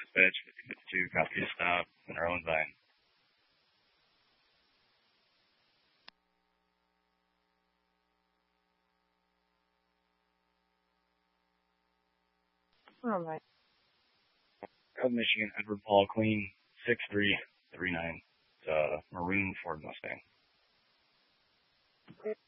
dispatch 5052, copy a stop in our own Vine. All right. Of Michigan, Edward Paul Queen, 6339. It's a maroon Ford Mustang.